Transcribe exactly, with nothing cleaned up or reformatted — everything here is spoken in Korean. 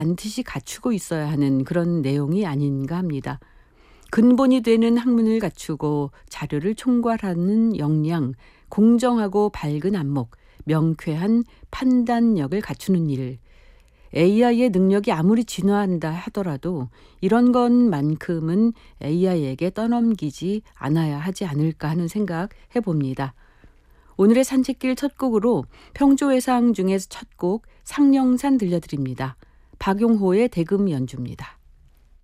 반드시 갖추고 있어야 하는 그런 내용이 아닌가 합니다. 근본이 되는 학문을 갖추고 자료를 총괄하는 역량, 공정하고 밝은 안목, 명쾌한 판단력을 갖추는 일. 에이아이의 능력이 아무리 진화한다 하더라도 이런 것만큼은 에이아이에게 떠넘기지 않아야 하지 않을까 하는 생각 해봅니다. 오늘의 산책길 첫 곡으로 평조회상 중에서 첫 곡 상령산 들려드립니다. 박용호의 대금 연주입니다.